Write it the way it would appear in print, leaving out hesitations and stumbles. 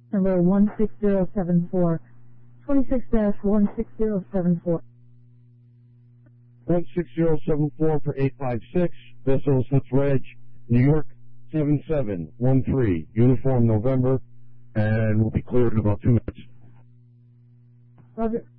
Number 16074. 26-16074. 16074 for 856. Vessel Hutch Reg, New York 7713. Uniform November, and we'll be cleared in about 2 minutes. Roger.